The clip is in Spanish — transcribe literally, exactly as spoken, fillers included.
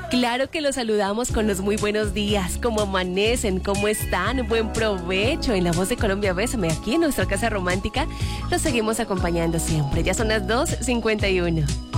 Claro que los saludamos con los muy buenos días. ¿Cómo amanecen? ¿Cómo están? Buen provecho. En La Voz de Colombia, Bésame, aquí en nuestra casa romántica, los seguimos acompañando siempre. Ya son las dos cincuenta y uno.